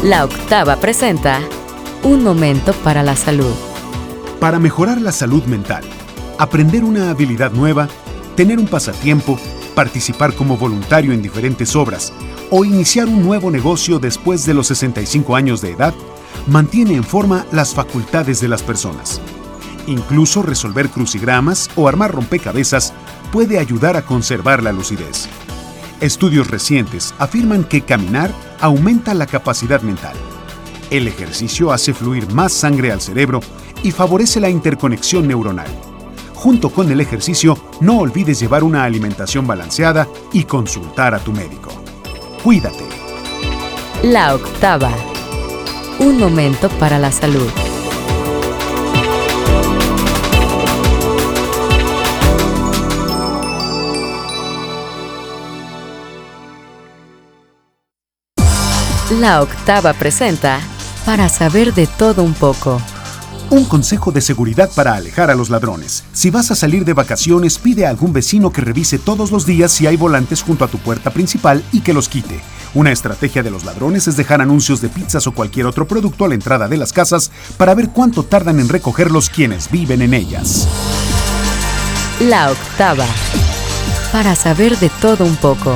La Octava presenta Un momento para la salud. Para mejorar la salud mental, aprender una habilidad nueva, tener un pasatiempo, participar como voluntario en diferentes obras o iniciar un nuevo negocio después de los 65 años de edad, mantiene en forma las facultades de las personas. Incluso resolver crucigramas o armar rompecabezas puede ayudar a conservar la lucidez. Estudios recientes afirman que caminar aumenta la capacidad mental. El ejercicio hace fluir más sangre al cerebro y favorece la interconexión neuronal. Junto con el ejercicio, no olvides llevar una alimentación balanceada y consultar a tu médico. Cuídate. La Octava. Un momento para la salud. La Octava presenta Para saber de todo un poco. Un consejo de seguridad para alejar a los ladrones. Si vas a salir de vacaciones, pide a algún vecino que revise todos los días si hay volantes junto a tu puerta principal y que los quite. Una estrategia de los ladrones es dejar anuncios de pizzas o cualquier otro producto a la entrada de las casas para ver cuánto tardan en recogerlos quienes viven en ellas. La Octava. Para saber de todo un poco.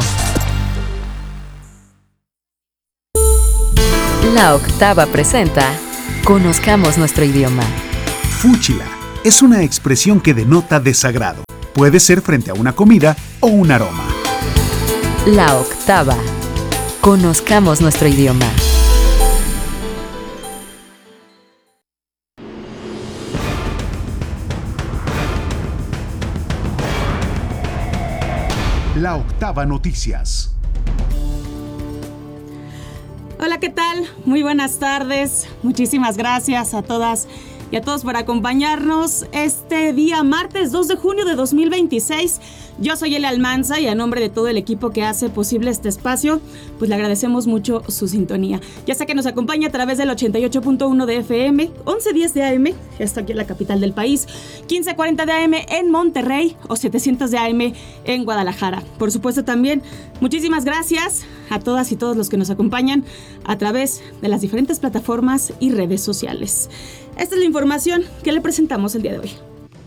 La Octava presenta Conozcamos nuestro idioma. Fúchila es una expresión que denota desagrado. Puede ser frente a una comida o un aroma. La Octava. Conozcamos nuestro idioma. La Octava Noticias. Hola, ¿qué tal? Muy buenas tardes. Muchísimas gracias a todas y a todos por acompañarnos este día martes 2 de junio de 2026. Yo soy Elia Almanza y a nombre de todo el equipo que hace posible este espacio, pues le agradecemos mucho su sintonía. Ya sea que nos acompaña a través del 88.1 de FM, 1110 de AM, esto aquí en la capital del país, 1540 de AM en Monterrey o 700 de AM en Guadalajara. Por supuesto también, muchísimas gracias a todas y todos los que nos acompañan a través de las diferentes plataformas y redes sociales. Esta es la información que le presentamos el día de hoy.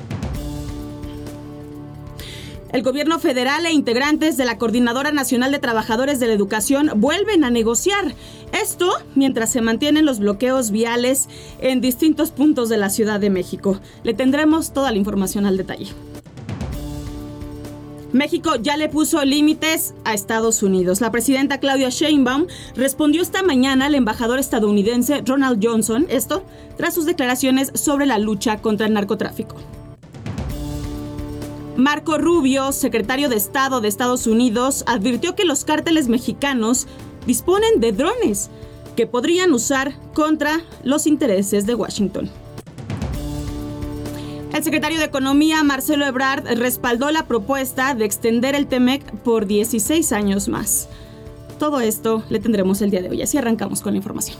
El gobierno federal e integrantes de la Coordinadora Nacional de Trabajadores de la Educación vuelven a negociar. Esto mientras se mantienen los bloqueos viales en distintos puntos de la Ciudad de México. Le tendremos toda la información al detalle. México ya le puso límites a Estados Unidos. La presidenta Claudia Sheinbaum respondió esta mañana al embajador estadounidense Ronald Johnson, esto tras sus declaraciones sobre la lucha contra el narcotráfico. Marco Rubio, secretario de Estado de Estados Unidos, advirtió que los cárteles mexicanos disponen de drones que podrían usar contra los intereses de Washington. El secretario de Economía, Marcelo Ebrard, respaldó la propuesta de extender el TEMEC por 16 años más. Todo esto le tendremos el día de hoy, así arrancamos con la información.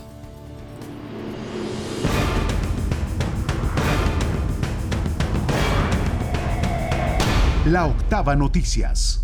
La Octava Noticias.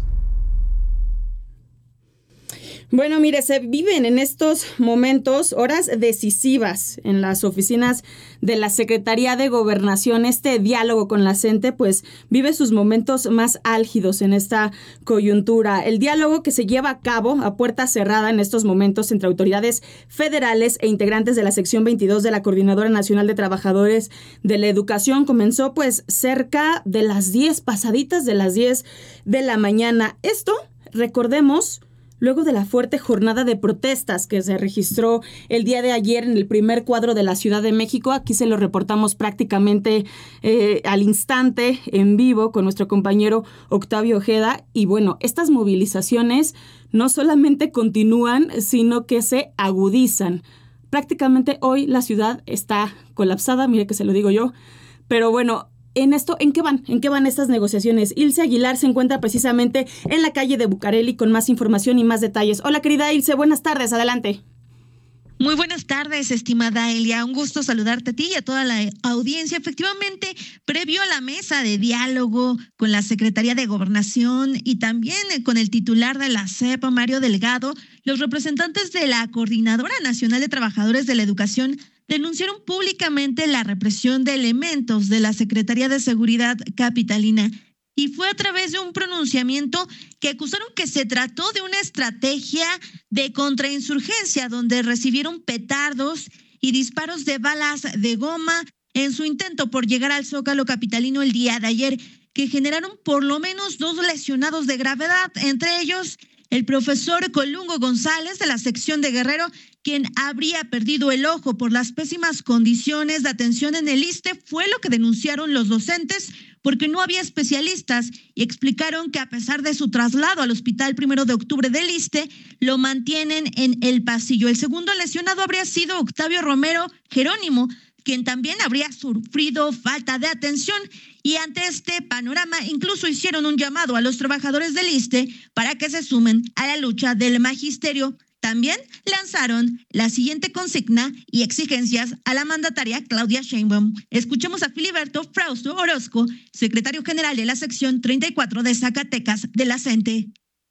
Bueno, mire, se viven en estos momentos horas decisivas en las oficinas de la Secretaría de Gobernación. Este diálogo con la gente, pues, vive sus momentos más álgidos en esta coyuntura. El diálogo que se lleva a cabo a puerta cerrada en estos momentos entre autoridades federales e integrantes de la sección 22 de la Coordinadora Nacional de Trabajadores de la Educación comenzó, pues, cerca de las 10, pasaditas de las 10 de la mañana. Esto, recordemos, luego de la fuerte jornada de protestas que se registró el día de ayer en el primer cuadro de la Ciudad de México. Aquí se lo reportamos prácticamente al instante, en vivo, con nuestro compañero Octavio Ojeda. Y bueno, estas movilizaciones no solamente continúan, sino que se agudizan. Prácticamente hoy la ciudad está colapsada, mire que se lo digo yo. Pero bueno, ¿en esto en qué van? ¿En qué van estas negociaciones? Ilse Aguilar se encuentra precisamente en la calle de Bucareli con más información y más detalles. Hola, querida Ilse, buenas tardes, adelante. Muy buenas tardes, estimada Elia. Un gusto saludarte a ti y a toda la audiencia. Efectivamente, previo a la mesa de diálogo con la Secretaría de Gobernación y también con el titular de la SEP, Mario Delgado, los representantes de la Coordinadora Nacional de Trabajadores de la Educación denunciaron públicamente la represión de elementos de la Secretaría de Seguridad capitalina. Y fue a través de un pronunciamiento que acusaron que se trató de una estrategia de contrainsurgencia donde recibieron petardos y disparos de balas de goma en su intento por llegar al Zócalo capitalino el día de ayer, que generaron por lo menos 2 lesionados de gravedad, entre ellos el profesor Colungo González de la sección de Guerrero, quien habría perdido el ojo por las pésimas condiciones de atención en el ISSSTE, fue lo que denunciaron los docentes porque no había especialistas y explicaron que a pesar de su traslado al Hospital 1 de Octubre del ISSSTE, lo mantienen en el pasillo. El segundo lesionado habría sido Octavio Romero Jerónimo, quien también habría sufrido falta de atención, y ante este panorama incluso hicieron un llamado a los trabajadores del ISSSTE para que se sumen a la lucha del magisterio. También lanzaron la siguiente consigna y exigencias a la mandataria Claudia Sheinbaum. Escuchemos a Filiberto Frausto Orozco, secretario general de la sección 34 de Zacatecas de la CENTE.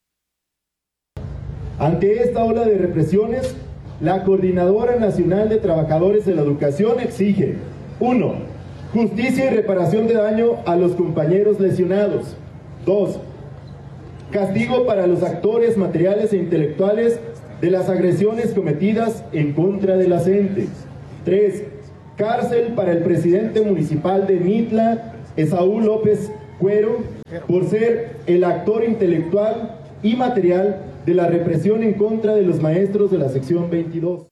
Ante esta ola de represiones, la Coordinadora Nacional de Trabajadores de la Educación exige: 1. Justicia y reparación de daño a los compañeros lesionados. 2. Castigo para los actores materiales e intelectuales de las agresiones cometidas en contra de la CENTE. 3. Cárcel para el presidente municipal de Mitla, Esaú López Cuero, por ser el actor intelectual y material de la represión en contra de los maestros de la sección 22.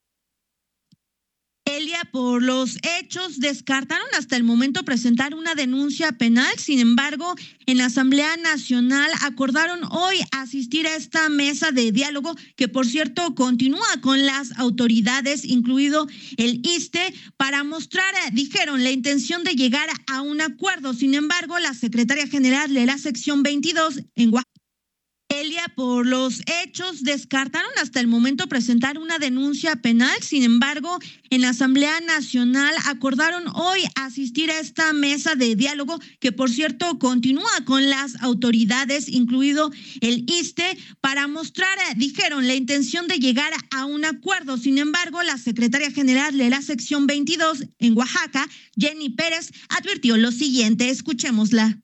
Elia, por los hechos, descartaron hasta el momento presentar una denuncia penal. Sin embargo, en la Asamblea Nacional acordaron hoy asistir a esta mesa de diálogo, que por cierto continúa con las autoridades, incluido el ISSSTE, para mostrar, dijeron, la intención de llegar a un acuerdo. Sin embargo, la secretaria general de la sección 22 en Oaxaca, Elia, por los hechos, descartaron hasta el momento presentar una denuncia penal. Sin embargo, en la Asamblea Nacional acordaron hoy asistir a esta mesa de diálogo, que por cierto continúa con las autoridades, incluido el ISSSTE, para mostrar, dijeron, la intención de llegar a un acuerdo. Sin embargo, la secretaria general de la sección 22 en Oaxaca, Jenny Pérez, advirtió lo siguiente. Escuchémosla.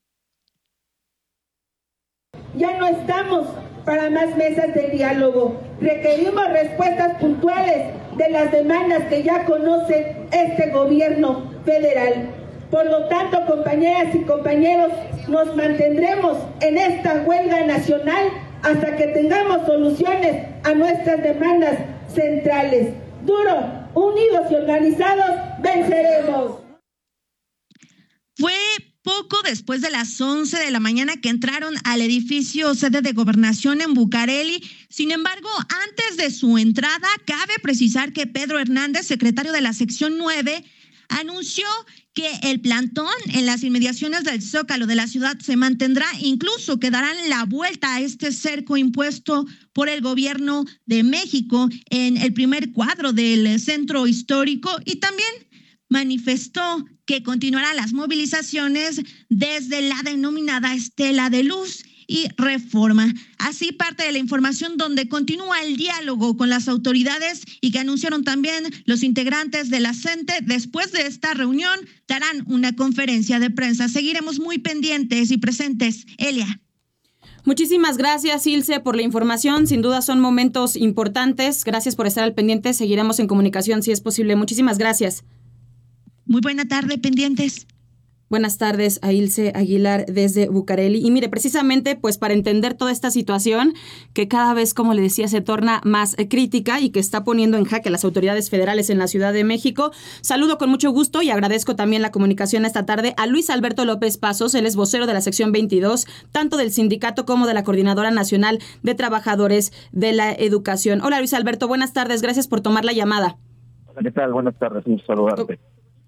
Ya no estamos para más mesas de diálogo. Requerimos respuestas puntuales de las demandas que ya conoce este gobierno federal. Por lo tanto, compañeras y compañeros, nos mantendremos en esta huelga nacional hasta que tengamos soluciones a nuestras demandas centrales. Duro, unidos y organizados, venceremos. Fue poco después de las 11 de la mañana que entraron al edificio sede de Gobernación en Bucareli. Sin embargo, antes de su entrada, cabe precisar que Pedro Hernández, secretario de la sección 9, anunció que el plantón en las inmediaciones del Zócalo de la ciudad se mantendrá, incluso que darán la vuelta a este cerco impuesto por el gobierno de México en el primer cuadro del centro histórico, y también manifestó que continuarán las movilizaciones desde la denominada Estela de Luz y Reforma. Así parte de la información donde continúa el diálogo con las autoridades y que anunciaron también los integrantes de la CENTE. Después de esta reunión darán una conferencia de prensa. Seguiremos muy pendientes y presentes. Elia. Muchísimas gracias, Ilse, por la información. Sin duda son momentos importantes. Gracias por estar al pendiente. Seguiremos en comunicación si es posible. Muchísimas gracias. Muy buena tarde, pendientes. Buenas tardes a Ilse Aguilar desde Bucareli. Y mire, precisamente pues para entender toda esta situación que cada vez, como le decía, se torna más crítica y que está poniendo en jaque a las autoridades federales en la Ciudad de México, saludo con mucho gusto y agradezco también la comunicación esta tarde a Luis Alberto López Pasos. Él es vocero de la sección 22, tanto del sindicato como de la Coordinadora Nacional de Trabajadores de la Educación. Hola Luis Alberto, buenas tardes, gracias por tomar la llamada. ¿Qué tal? Buenas tardes, un saludarte.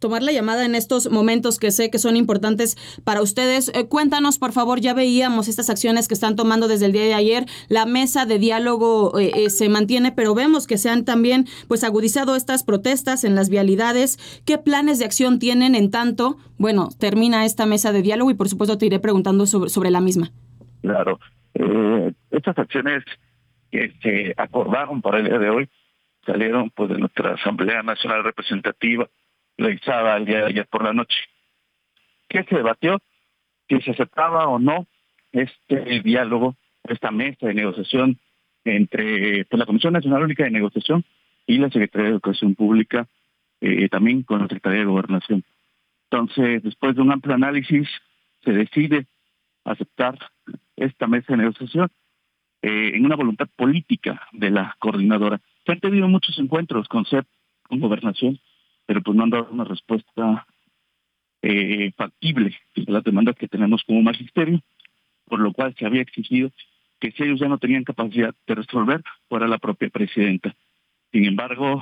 tomar la llamada en estos momentos que sé que son importantes para ustedes. Cuéntanos, por favor, ya veíamos estas acciones que están tomando desde el día de ayer. La mesa de diálogo se mantiene, pero vemos que se han también pues agudizado estas protestas en las vialidades. ¿Qué planes de acción tienen en tanto? Bueno, termina esta mesa de diálogo y por supuesto te iré preguntando sobre la misma. Claro. Estas acciones que se acordaron para el día de hoy salieron pues de nuestra Asamblea Nacional Representativa realizada el día de ayer por la noche. ¿Qué se debatió? Si se aceptaba o no este diálogo, esta mesa de negociación entre la Comisión Nacional Única de Negociación y la Secretaría de Educación Pública, también con la Secretaría de Gobernación. Entonces, después de un amplio análisis, se decide aceptar esta mesa de negociación en una voluntad política de la coordinadora. Se han tenido muchos encuentros con CEP, con Gobernación, pero pues no han dado una respuesta factible a las demandas que tenemos como magisterio, por lo cual se había exigido que si ellos ya no tenían capacidad de resolver, fuera la propia presidenta. Sin embargo,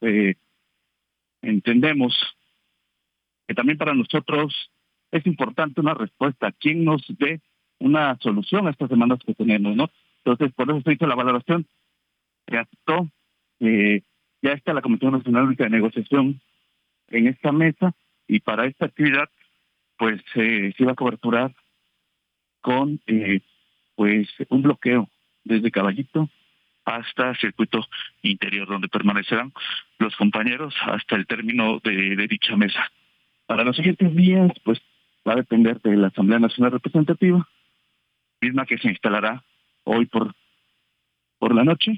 entendemos que también para nosotros es importante una respuesta. ¿Quién nos dé una solución a estas demandas que tenemos, no? Entonces, por eso se hizo la valoración. Se aceptó. Ya está la Comisión Nacional Única de Negociación en esta mesa y para esta actividad, pues se iba a coberturar con pues un bloqueo desde Caballito hasta Circuito Interior, donde permanecerán los compañeros hasta el término de dicha mesa. Para los siguientes días, pues va a depender de la Asamblea Nacional Representativa, misma que se instalará hoy por la noche,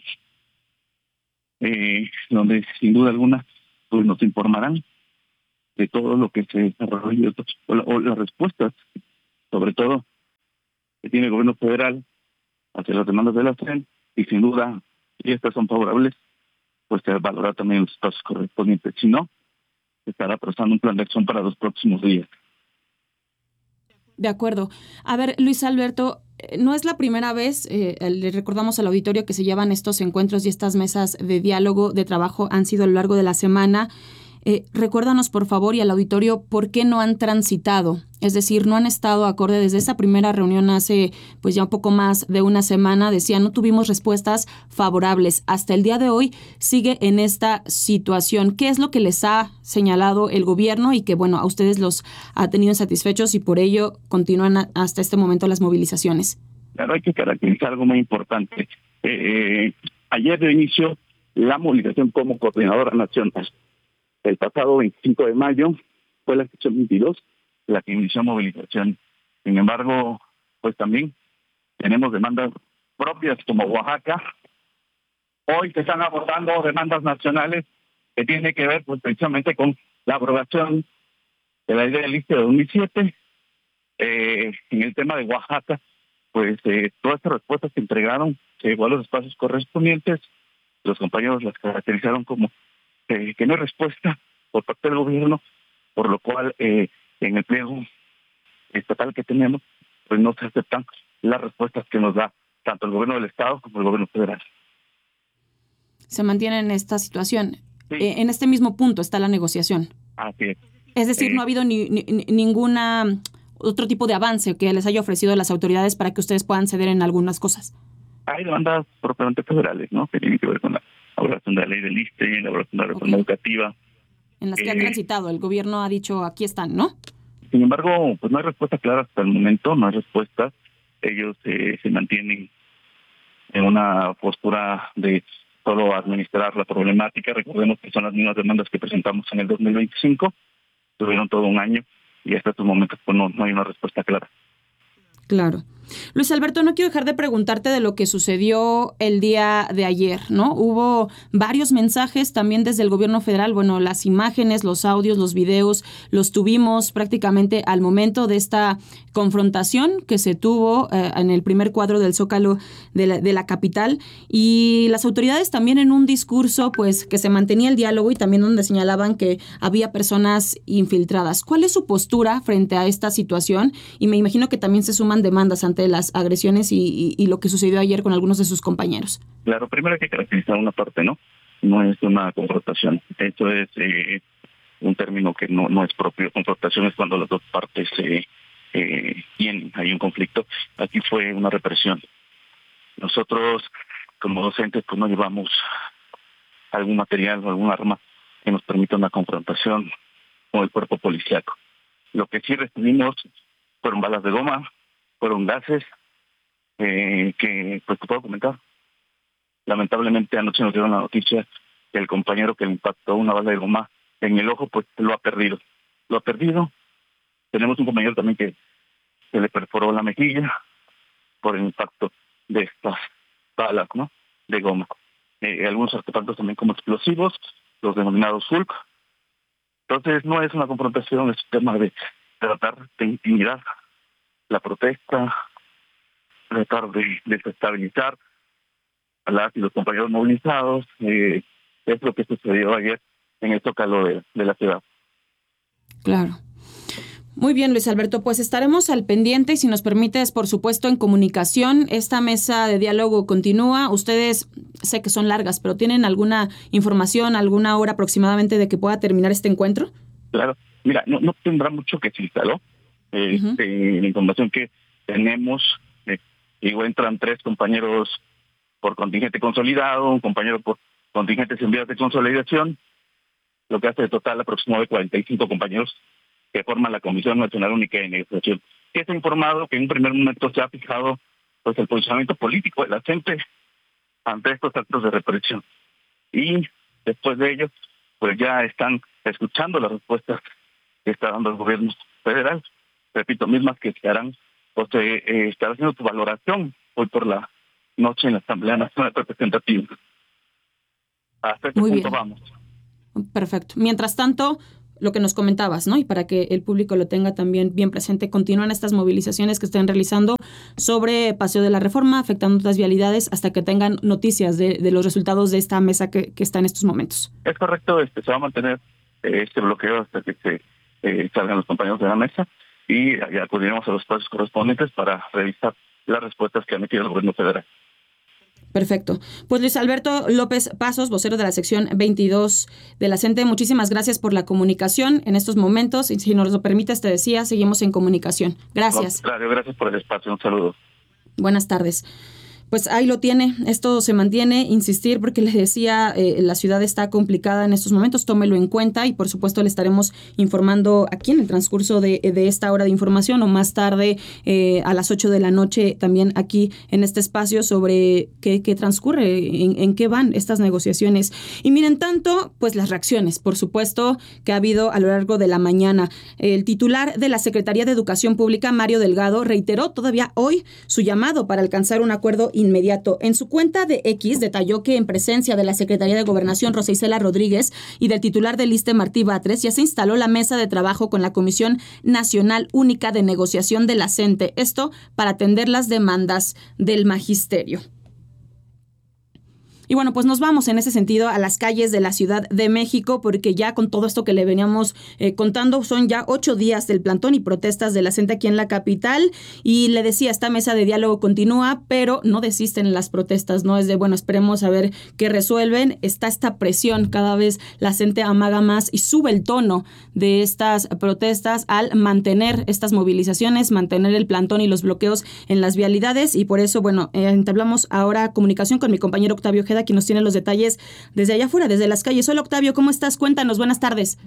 donde sin duda alguna pues nos informarán de todo lo que se desarrolla o las respuestas, sobre todo que tiene el gobierno federal hacia las demandas de la CEN, y sin duda, si estas son favorables, pues se valorará también los pasos correspondientes. Si no, se estará trazando un plan de acción para los próximos días. De acuerdo. A ver, Luis Alberto, no es la primera vez, le recordamos al auditorio que se llevan estos encuentros y estas mesas de diálogo, de trabajo, han sido a lo largo de la semana. Recuérdanos, por favor, y al auditorio, ¿por qué no han transitado? Es decir, no han estado acorde desde esa primera reunión hace pues ya un poco más de una semana. Decía, no tuvimos respuestas favorables. Hasta el día de hoy sigue en esta situación. ¿Qué es lo que les ha señalado el gobierno y que, bueno, a ustedes los ha tenido insatisfechos y por ello continúan hasta este momento las movilizaciones? Claro, hay que caracterizar algo muy importante. Ayer dio inicio la movilización como coordinadora nacional. El pasado 25 de mayo fue la sección 22 la que inició movilización. Sin embargo, pues también tenemos demandas propias como Oaxaca. Hoy se están abordando demandas nacionales que tienen que ver pues precisamente con la aprobación de la ley del ISSSTE de 2007. En el tema de Oaxaca, pues todas estas respuestas que entregaron se llevó a los espacios correspondientes. Los compañeros las caracterizaron como que no hay respuesta por parte del gobierno, por lo cual en el pliego estatal que tenemos, pues no se aceptan las respuestas que nos da tanto el gobierno del estado como el gobierno federal. Se mantiene en esta situación. Sí. En este mismo punto está la negociación. Así es. Es decir, no ha habido ninguna otro tipo de avance que les haya ofrecido las autoridades para que ustedes puedan ceder en algunas cosas. Hay demandas propiamente federales, ¿no? Que tienen que ver con la elaboración de la ley del ISSSTE, la elaboración de la reforma educativa. En las que han transitado, el gobierno ha dicho, aquí están, ¿no? Sin embargo, pues no hay respuesta clara hasta el momento, no hay respuesta. Ellos se mantienen en una postura de solo administrar la problemática. Recordemos que son las mismas demandas que presentamos en el 2025. Tuvieron todo un año y hasta estos momentos pues no hay una respuesta clara. Claro. Luis Alberto, no quiero dejar de preguntarte de lo que sucedió el día de ayer, ¿no? Hubo varios mensajes también desde el gobierno federal, bueno, las imágenes, los audios, los videos, los tuvimos prácticamente al momento de esta confrontación que se tuvo en el primer cuadro del Zócalo de la capital, y las autoridades también en un discurso pues que se mantenía el diálogo y también donde señalaban que había personas infiltradas. ¿Cuál es su postura frente a esta situación? Y me imagino que también se suman demandas ante las agresiones y lo que sucedió ayer con algunos de sus compañeros. Claro, primero hay que caracterizar una parte, ¿no? No es una confrontación. Esto es un término que no es propio. Confrontación es cuando las dos partes tienen, hay un conflicto. Aquí fue una represión. Nosotros, como docentes, pues no llevamos algún material o algún arma que nos permita una confrontación con el cuerpo policíaco. Lo que sí recibimos fueron balas de goma, fueron gases, que pues te puedo comentar. Lamentablemente anoche nos dieron la noticia que el compañero que le impactó una bala de goma en el ojo, pues lo ha perdido. Lo ha perdido. Tenemos un compañero también que se le perforó la mejilla por el impacto de estas balas, ¿no?, de goma. Algunos artefactos también como explosivos, los denominados Hulk. Entonces no es una confrontación, es un tema de tratar de intimidar la protesta, tratar de desestabilizar a las y los compañeros movilizados. Es lo que sucedió ayer en el Zócalo de la ciudad. Claro. Muy bien, Luis Alberto, pues estaremos al pendiente y si nos permites, por supuesto, en comunicación. Esta mesa de diálogo continúa. Ustedes, sé que son largas, pero ¿tienen alguna información, alguna hora aproximadamente de que pueda terminar este encuentro? Claro. Mira, no tendrá mucho que se instaló. La información que tenemos, entran 3 compañeros por contingente consolidado, un compañero por contingentes en vías de consolidación, lo que hace de total aproximadamente 45 compañeros que forman la Comisión Nacional Única de Negociación. Que se ha informado que en un primer momento se ha fijado pues el posicionamiento político de la gente ante estos actos de represión. Y después de ello, pues ya están escuchando las respuestas que está dando el gobierno federal. Repito, mismas que se harán, o se estará haciendo su valoración hoy por la noche en la Asamblea Nacional Representativa. Hasta este punto vamos. Perfecto. Mientras tanto, lo que nos comentabas, ¿no? Y para que el público lo tenga también bien presente, continúan estas movilizaciones que están realizando sobre Paseo de la Reforma, afectando otras vialidades, hasta que tengan noticias de los resultados de esta mesa que está en estos momentos. Es correcto, se va a mantener este bloqueo hasta que se salgan los compañeros de la mesa y ya acudiremos a los espacios correspondientes para revisar las respuestas que ha emitido el gobierno federal. Perfecto. Pues Luis Alberto López Pasos, vocero de la sección 22 de la CENTE, muchísimas gracias por la comunicación en estos momentos. Y si nos lo permites, te decía, seguimos en comunicación. Gracias. Claro, gracias por el espacio. Un saludo. Buenas tardes. Pues ahí lo tiene, esto se mantiene, insistir, porque les decía, la ciudad está complicada en estos momentos, tómelo en cuenta y por supuesto le estaremos informando aquí en el transcurso de esta hora de información o más tarde a las 8 de la noche también aquí en este espacio sobre qué transcurre, en qué van estas negociaciones. Y miren, tanto, pues las reacciones, por supuesto, que ha habido a lo largo de la mañana. El titular de la Secretaría de Educación Pública, Mario Delgado, reiteró todavía hoy su llamado para alcanzar un acuerdo inmediato. En su cuenta de X detalló que en presencia de la Secretaría de Gobernación, Rosa Isela Rodríguez, y del titular del ISSSTE, Martí Batres, ya se instaló la mesa de trabajo con la Comisión Nacional Única de Negociación de la CENTE. Esto para atender las demandas del magisterio. Y bueno, pues nos vamos en ese sentido a las calles de la Ciudad de México, porque ya con todo esto que le veníamos contando, son ya 8 días del plantón y protestas de la CENTE aquí en la capital. Y le decía, esta mesa de diálogo continúa, pero no desisten las protestas, ¿no? Es de, bueno, esperemos a ver qué resuelven. Está esta presión, cada vez la CENTE amaga más y sube el tono de estas protestas al mantener estas movilizaciones, mantener el plantón y los bloqueos en las vialidades. Y por eso, bueno, entablamos ahora comunicación con mi compañero Octavio Ojeda, quien nos tiene los detalles desde allá afuera, desde las calles. Hola, Octavio, ¿cómo estás? Cuéntanos, buenas tardes.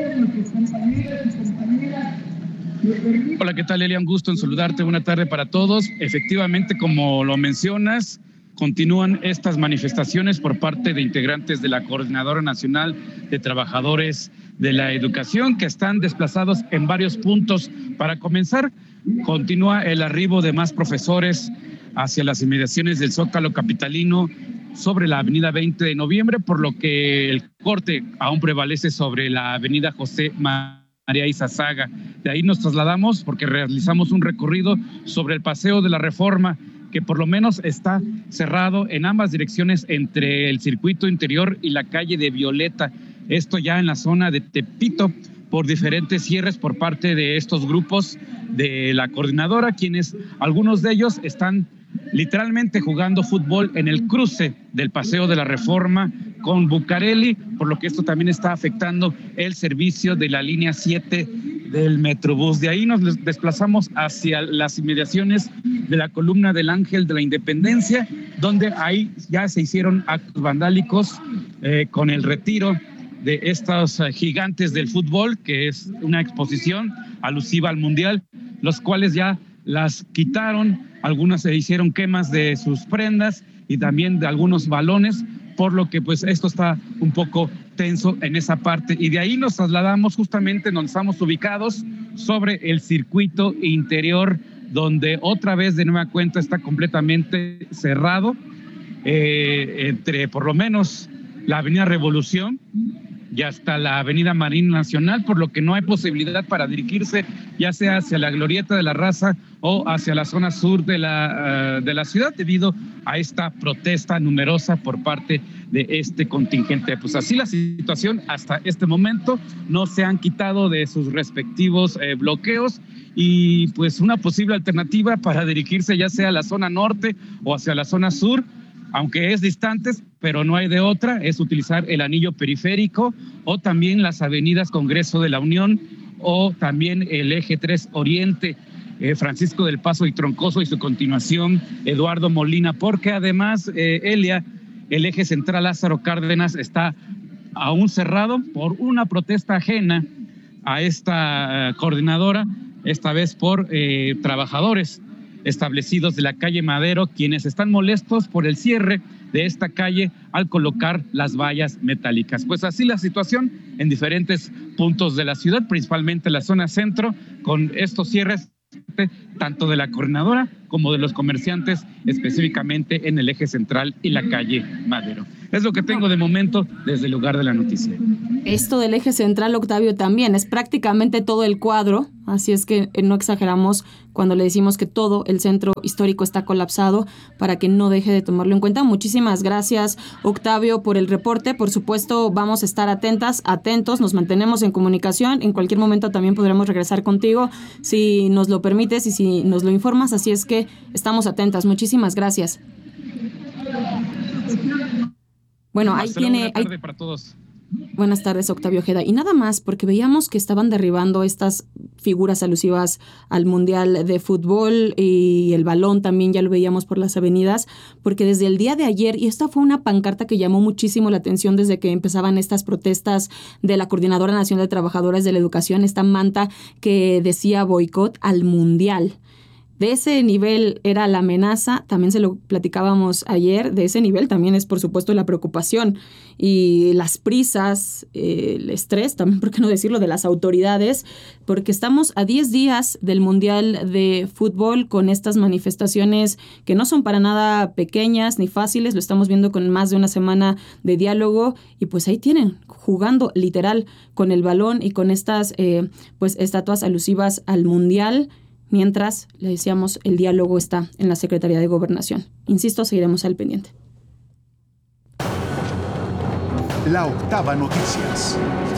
Hola, ¿qué tal, Elia? Un gusto en saludarte. Buena tarde para todos. Efectivamente, como lo mencionas, continúan estas manifestaciones por parte de integrantes de la Coordinadora Nacional de Trabajadores de la Educación, que están desplazados en varios puntos. Para comenzar, continúa el arribo de más profesores hacia las inmediaciones del Zócalo capitalino sobre la avenida 20 de noviembre, por lo que el corte aún prevalece sobre la avenida José María Izazaga. De ahí nos trasladamos porque realizamos un recorrido sobre el Paseo de la Reforma, que por lo menos está cerrado en ambas direcciones entre el circuito interior y la calle de Violeta. Esto ya en la zona de Tepito, por diferentes cierres por parte de estos grupos de la coordinadora, quienes algunos de ellos están literalmente jugando fútbol en el cruce del Paseo de la Reforma con Bucareli, por lo que esto también está afectando el servicio de la línea 7 del Metrobús. De ahí nos desplazamos hacia las inmediaciones de la columna del Ángel de la Independencia, donde ahí ya se hicieron actos vandálicos con el retiro de estos gigantes del fútbol, que es una exposición alusiva al Mundial, los cuales ya las quitaron, algunas se hicieron quemas de sus prendas y también de algunos balones, por lo que pues esto está un poco tenso en esa parte. Y de ahí nos trasladamos justamente donde estamos ubicados, sobre el circuito interior, donde otra vez de nueva cuenta está completamente cerrado, entre por lo menos la Avenida Revolución y hasta la Avenida Marina Nacional, por lo que no hay posibilidad para dirigirse ya sea hacia la Glorieta de la Raza o hacia la zona sur de la ciudad, debido a esta protesta numerosa por parte de este contingente. Pues así la situación hasta este momento, no se han quitado de sus respectivos bloqueos, y pues una posible alternativa para dirigirse ya sea a la zona norte o hacia la zona sur, aunque es distantes, pero no hay de otra, es utilizar el anillo periférico o también las avenidas Congreso de la Unión o también el eje 3 Oriente, Francisco del Paso y Troncoso, y su continuación Eduardo Molina, porque además, Elia, el eje central Lázaro Cárdenas está aún cerrado por una protesta ajena a esta coordinadora, esta vez por trabajadores establecidos de la calle Madero, quienes están molestos por el cierre de esta calle al colocar las vallas metálicas. Pues así la situación en diferentes puntos de la ciudad, principalmente la zona centro, con estos cierres tanto de la coordinadora como de los comerciantes, específicamente en el eje central y la calle Madero. Es lo que tengo de momento desde el lugar de la noticia. Esto del eje central, Octavio, también es prácticamente todo el cuadro, así es que no exageramos cuando le decimos que todo el centro histórico está colapsado, para que no deje de tomarlo en cuenta. Muchísimas gracias, Octavio, por el reporte. Por supuesto, vamos a estar atentos, nos mantenemos en comunicación. En cualquier momento también podremos regresar contigo si nos lo permites y si nos lo informas, así es que estamos atentas. Muchísimas gracias. Bueno, ahí tiene... Buenas tardes para todos. Buenas tardes, Octavio Ojeda. Y nada más, porque veíamos que estaban derribando estas figuras alusivas al Mundial de Fútbol, y el balón también ya lo veíamos por las avenidas, porque desde el día de ayer, y esta fue una pancarta que llamó muchísimo la atención desde que empezaban estas protestas de la Coordinadora Nacional de Trabajadores de la Educación, esta manta que decía boicot al Mundial. De ese nivel era la amenaza, también se lo platicábamos ayer, de ese nivel también es por supuesto la preocupación y las prisas, el estrés, también por qué no decirlo, de las autoridades, porque estamos a 10 días del Mundial de Fútbol con estas manifestaciones que no son para nada pequeñas ni fáciles, lo estamos viendo con más de una semana de diálogo, y pues ahí tienen, jugando literal con el balón y con estas pues estatuas alusivas al Mundial. Mientras, le decíamos, el diálogo está en la Secretaría de Gobernación. Insisto, seguiremos al pendiente. La Octava Noticias.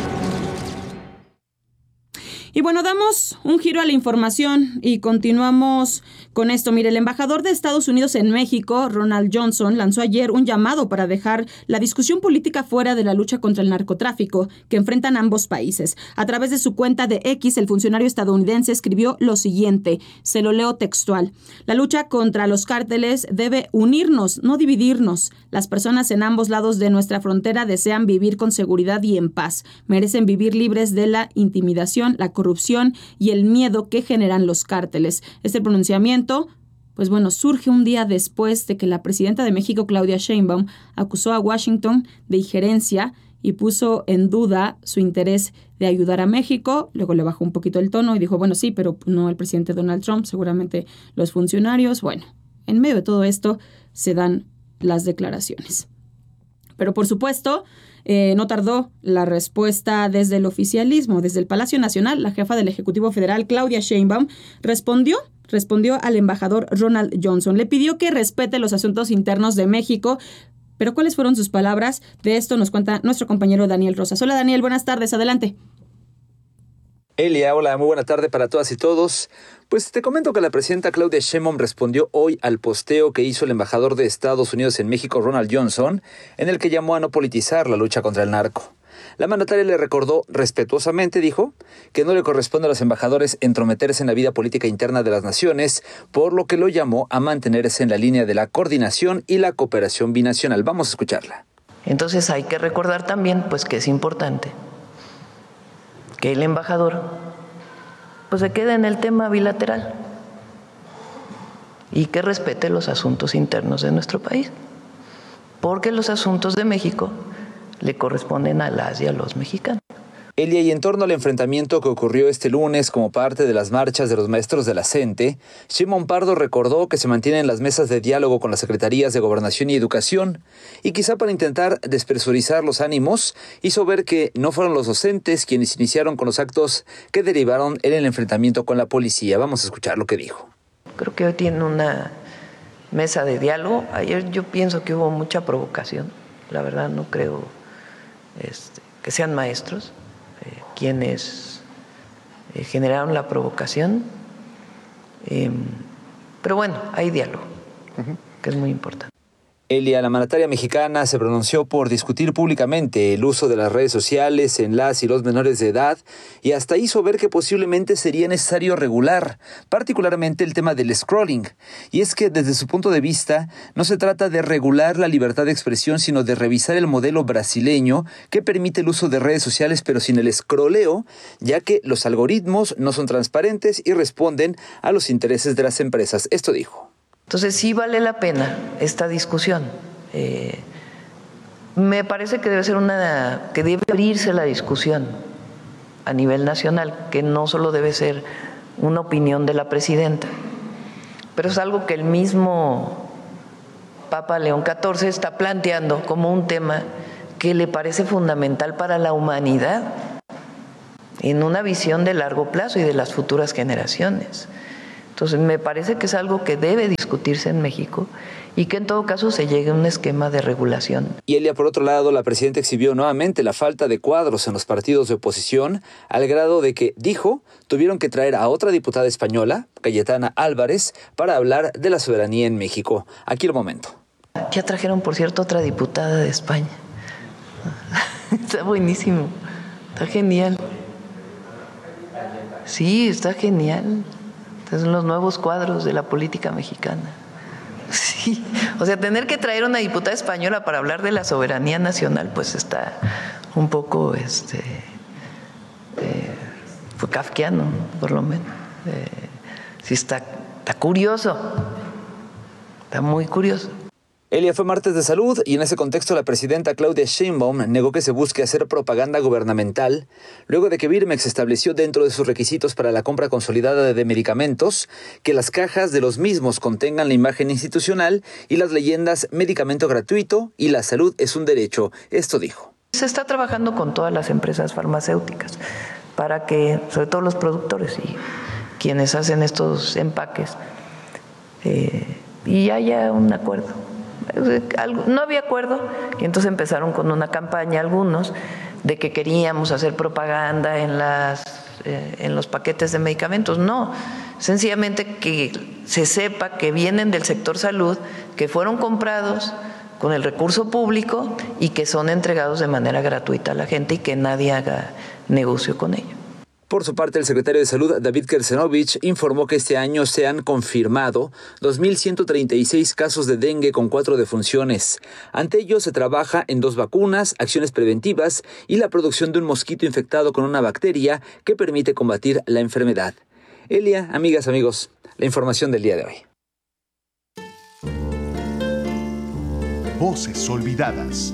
Y bueno, damos un giro a la información y continuamos con esto. Mire, el embajador de Estados Unidos en México, Ronald Johnson, lanzó ayer un llamado para dejar la discusión política fuera de la lucha contra el narcotráfico que enfrentan ambos países. A través de su cuenta de X, el funcionario estadounidense escribió lo siguiente, se lo leo textual: la lucha contra los cárteles debe unirnos, no dividirnos. Las personas en ambos lados de nuestra frontera desean vivir con seguridad y en paz. Merecen vivir libres de la intimidación, la corrupción y el miedo que generan los cárteles. Este pronunciamiento, pues bueno, surge un día después de que la presidenta de México, Claudia Sheinbaum, acusó a Washington de injerencia y puso en duda su interés de ayudar a México. Luego le bajó un poquito el tono y dijo, bueno, sí, pero no el presidente Donald Trump, seguramente los funcionarios. Bueno, en medio de todo esto se dan las declaraciones. Pero por supuesto, no tardó la respuesta desde el oficialismo. Desde el Palacio Nacional, la jefa del Ejecutivo Federal, Claudia Sheinbaum, respondió al embajador Ronald Johnson. Le pidió que respete los asuntos internos de México. Pero ¿cuáles fueron sus palabras? De esto nos cuenta nuestro compañero Daniel Rosas. Hola Daniel, buenas tardes, adelante. Elia, hola, muy buena tarde para todas y todos. Pues te comento que la presidenta Claudia Sheinbaum respondió hoy al posteo que hizo el embajador de Estados Unidos en México, Ronald Johnson, en el que llamó a no politizar la lucha contra el narco. La mandataria le recordó respetuosamente, dijo, que no le corresponde a los embajadores entrometerse en la vida política interna de las naciones, por lo que lo llamó a mantenerse en la línea de la coordinación y la cooperación binacional. Vamos a escucharla. Entonces hay que recordar también pues que es importante que el embajador pues se quede en el tema bilateral y que respete los asuntos internos de nuestro país, porque los asuntos de México le corresponden a las y a los mexicanos. Elia, y en torno al enfrentamiento que ocurrió este lunes como parte de las marchas de los maestros de la CENTE, Sheinbaum Pardo recordó que se mantienen las mesas de diálogo con las secretarías de Gobernación y Educación, y quizá para intentar despresurizar los ánimos, hizo ver que no fueron los docentes quienes iniciaron con los actos que derivaron en el enfrentamiento con la policía. Vamos a escuchar lo que dijo. Creo que hoy tiene una mesa de diálogo. Ayer yo pienso que hubo mucha provocación. La verdad no creo que sean maestros quienes generaron la provocación, pero bueno, hay diálogo, que es muy importante. Elia, la mandataria mexicana se pronunció por discutir públicamente el uso de las redes sociales en las y los menores de edad y hasta hizo ver que posiblemente sería necesario regular, particularmente el tema del scrolling. Y es que desde su punto de vista no se trata de regular la libertad de expresión, sino de revisar el modelo brasileño que permite el uso de redes sociales pero sin el scrolleo, ya que los algoritmos no son transparentes y responden a los intereses de las empresas. Esto dijo. Entonces sí vale la pena esta discusión. Me parece que que debe abrirse la discusión a nivel nacional, que no solo debe ser una opinión de la presidenta, pero es algo que el mismo Papa León XIV está planteando como un tema que le parece fundamental para la humanidad en una visión de largo plazo y de las futuras generaciones. Entonces, me parece que es algo que debe discutirse en México y que en todo caso se llegue a un esquema de regulación. Y Elia, por otro lado, la presidenta exhibió nuevamente la falta de cuadros en los partidos de oposición, al grado de que, dijo, tuvieron que traer a otra diputada española, Cayetana Álvarez, para hablar de la soberanía en México. Aquí el momento. Ya trajeron, por cierto, otra diputada de España. Está buenísimo, está genial. Sí, está genial. Son los nuevos cuadros de la política mexicana. Sí, o sea, tener que traer una diputada española para hablar de la soberanía nacional, pues está un poco, fue kafkiano, por lo menos. Sí, está curioso, está muy curioso. Elia, fue martes de salud y en ese contexto la presidenta Claudia Sheinbaum negó que se busque hacer propaganda gubernamental luego de que Birmex estableció dentro de sus requisitos para la compra consolidada de medicamentos que las cajas de los mismos contengan la imagen institucional y las leyendas medicamento gratuito y la salud es un derecho. Esto dijo. Se está trabajando con todas las empresas farmacéuticas para que, sobre todo los productores y quienes hacen estos empaques, y haya un acuerdo. No había acuerdo y entonces empezaron con una campaña algunos de que queríamos hacer propaganda en los paquetes de medicamentos. No, sencillamente que se sepa que vienen del sector salud, que fueron comprados con el recurso público y que son entregados de manera gratuita a la gente y que nadie haga negocio con ello. Por su parte, el secretario de Salud, David Kersenovich, informó que este año se han confirmado 2.136 casos de dengue con 4 defunciones. Ante ello, se trabaja en 2 vacunas, acciones preventivas y la producción de un mosquito infectado con una bacteria que permite combatir la enfermedad. Elia, amigas, amigos, la información del día de hoy. Voces olvidadas.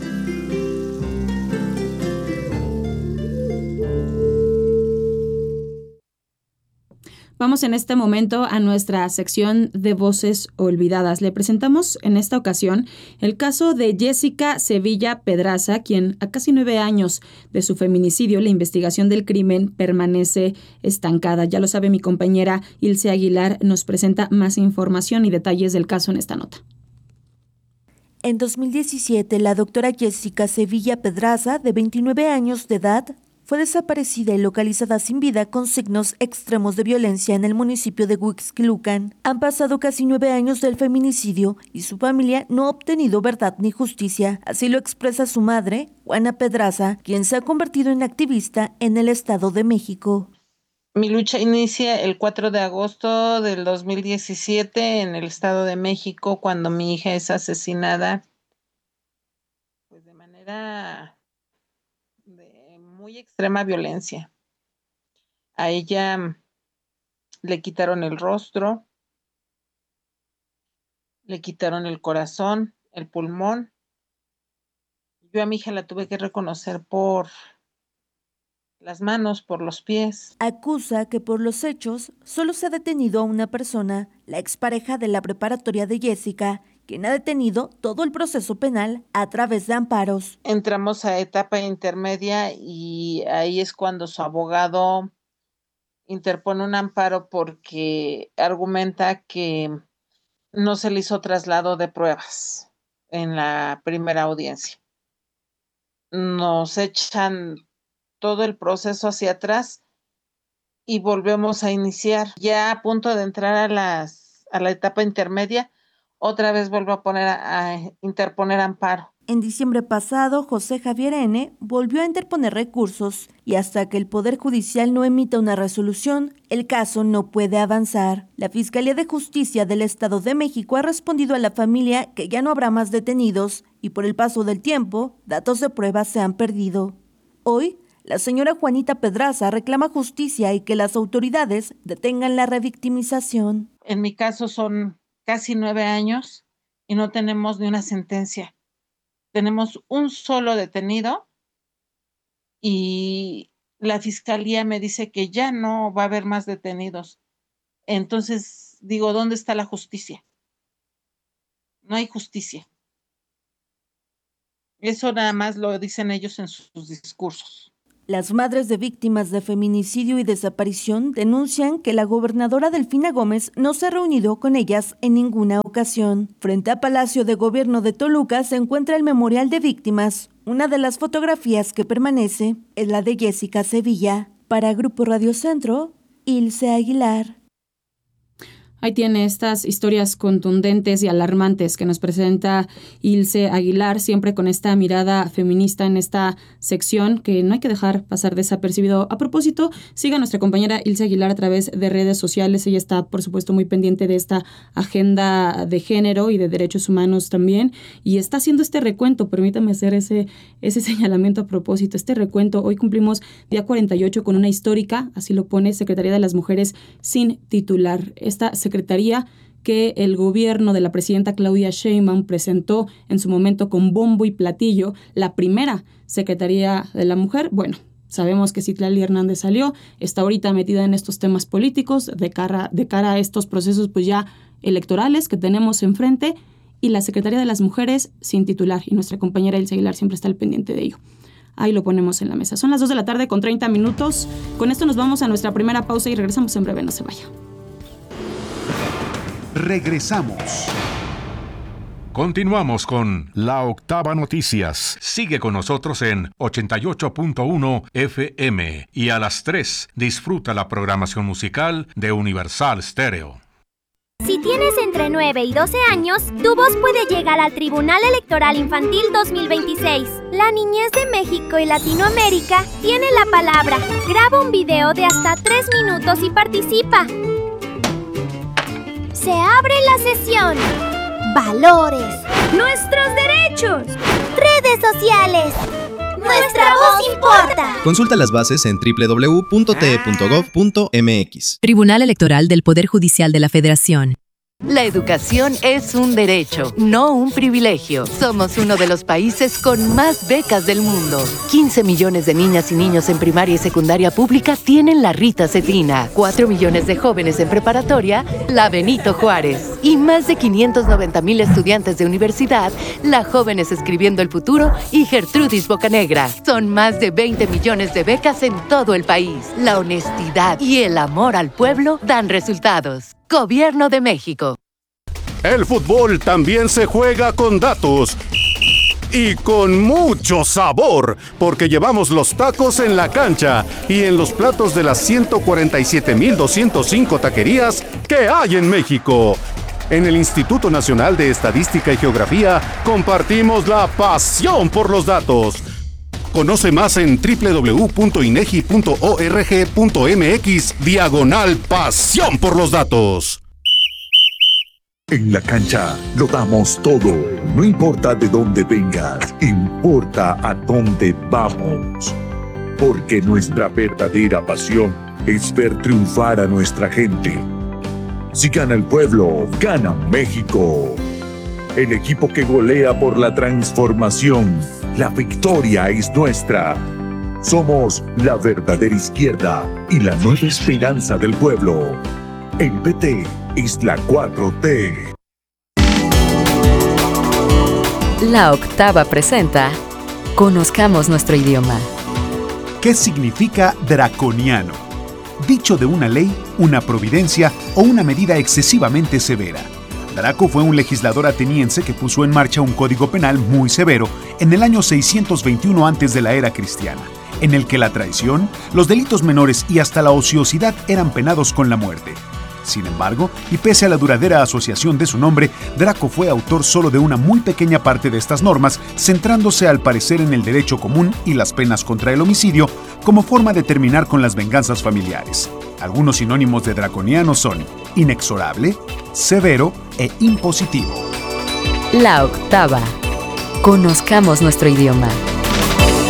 Vamos en este momento a nuestra sección de Voces Olvidadas. Le presentamos en esta ocasión el caso de Jessica Sevilla Pedraza, quien a casi 9 años de su feminicidio, la investigación del crimen permanece estancada. Ya lo sabe mi compañera Ilse Aguilar, nos presenta más información y detalles del caso en esta nota. En 2017, la doctora Jessica Sevilla Pedraza, de 29 años de edad, fue desaparecida y localizada sin vida con signos extremos de violencia en el municipio de Huixquilucan. Han pasado casi 9 años del feminicidio y su familia no ha obtenido verdad ni justicia. Así lo expresa su madre, Juana Pedraza, quien se ha convertido en activista en el Estado de México. Mi lucha inicia el 4 de agosto del 2017 en el Estado de México, cuando mi hija es asesinada pues de manera de muy extrema violencia. A ella le quitaron el rostro, le quitaron el corazón, el pulmón. Yo a mi hija la tuve que reconocer por las manos, por los pies. Acusa que por los hechos solo se ha detenido a una persona, la expareja de la preparatoria de Jessica, quien ha detenido todo el proceso penal a través de amparos. Entramos a etapa intermedia y ahí es cuando su abogado interpone un amparo porque argumenta que no se le hizo traslado de pruebas en la primera audiencia. Nos echan todo el proceso hacia atrás y volvemos a iniciar. Ya a punto de entrar a la etapa intermedia, otra vez vuelvo a interponer amparo. En diciembre pasado, José Javier N. volvió a interponer recursos y hasta que el Poder Judicial no emita una resolución, el caso no puede avanzar. La Fiscalía de Justicia del Estado de México ha respondido a la familia que ya no habrá más detenidos y por el paso del tiempo, datos de prueba se han perdido. Hoy, la señora Juanita Pedraza reclama justicia y que las autoridades detengan la revictimización. En mi caso son casi 9 años y no tenemos ni una sentencia. Tenemos un solo detenido y la fiscalía me dice que ya no va a haber más detenidos. Entonces digo, ¿dónde está la justicia? No hay justicia. Eso nada más lo dicen ellos en sus discursos. Las madres de víctimas de feminicidio y desaparición denuncian que la gobernadora Delfina Gómez no se ha reunido con ellas en ninguna ocasión. Frente a Palacio de Gobierno de Toluca se encuentra el Memorial de Víctimas. Una de las fotografías que permanece es la de Jessica Sevilla. Para Grupo Radio Centro, Ilse Aguilar. Ahí tiene estas historias contundentes y alarmantes que nos presenta Ilse Aguilar, siempre con esta mirada feminista en esta sección que no hay que dejar pasar desapercibido. A propósito, siga a nuestra compañera Ilse Aguilar a través de redes sociales. Ella está, por supuesto, muy pendiente de esta agenda de género y de derechos humanos también. Y está haciendo este recuento, permítame hacer ese señalamiento a propósito. Este recuento, hoy cumplimos día 48 con una histórica, así lo pone, Secretaría de las Mujeres sin titular. Esta secretaría que el gobierno de la presidenta Claudia Sheinbaum presentó en su momento con bombo y platillo, la primera Secretaría de la Mujer. Bueno, sabemos que Citlali Hernández salió, está ahorita metida en estos temas políticos de cara a estos procesos pues ya electorales que tenemos enfrente, y la Secretaría de las Mujeres sin titular, y nuestra compañera Ilse Aguilar siempre está al pendiente de ello. Ahí lo ponemos en la mesa. Son las 2:30 con 30 minutos. Con esto nos vamos a nuestra primera pausa y regresamos en breve, no se vaya. Regresamos. Continuamos con La Octava Noticias. Sigue con nosotros en 88.1 FM y a las 3 disfruta la programación musical de Universal Stereo. Si tienes entre 9 y 12 años, tu voz puede llegar al Tribunal Electoral Infantil 2026. La niñez de México y Latinoamérica tiene la palabra. Graba un video de hasta 3 minutos y participa. Se abre la sesión. Valores. Nuestros derechos. Redes sociales. Nuestra voz importa. Consulta las bases en www.te.gov.mx. Tribunal Electoral del Poder Judicial de la Federación. La educación es un derecho, no un privilegio. Somos uno de los países con más becas del mundo. 15 millones de niñas y niños en primaria y secundaria pública tienen la Rita Cefrina. 4 millones de jóvenes en preparatoria, la Benito Juárez. Y más de 590,000 estudiantes de universidad, la Jóvenes Escribiendo el Futuro y Gertrudis Bocanegra. Son más de 20 millones de becas en todo el país. La honestidad y el amor al pueblo dan resultados. Gobierno de México. El fútbol también se juega con datos. y con mucho sabor, porque llevamos los tacos en la cancha y en los platos de las 147,205 taquerías que hay en México. En el Instituto Nacional de Estadística y Geografía compartimos la pasión por los datos. Conoce más en www.inegi.org.mx/pasión por los datos. En la cancha lo damos todo. No importa de dónde vengas, importa a dónde vamos. Porque nuestra verdadera pasión es ver triunfar a nuestra gente. Si gana el pueblo, gana México. El equipo que golea por la transformación. La victoria es nuestra. Somos la verdadera izquierda y la nueva esperanza del pueblo. El PT es la 4T. La Octava presenta Conozcamos nuestro idioma. ¿Qué significa draconiano? Dicho de una ley, una providencia o una medida excesivamente severa. Draco fue un legislador ateniense que puso en marcha un código penal muy severo en el año 621 antes de la era cristiana, en el que la traición, los delitos menores y hasta la ociosidad eran penados con la muerte. Sin embargo, y pese a la duradera asociación de su nombre, Draco fue autor solo de una muy pequeña parte de estas normas, centrándose al parecer en el derecho común y las penas contra el homicidio como forma de terminar con las venganzas familiares. Algunos sinónimos de draconiano son inexorable, severo e impositivo. La Octava. Conozcamos nuestro idioma.